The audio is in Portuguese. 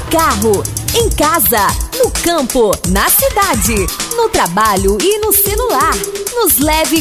carro, em casa, no campo, na cidade, no trabalho e no celular. Nos leve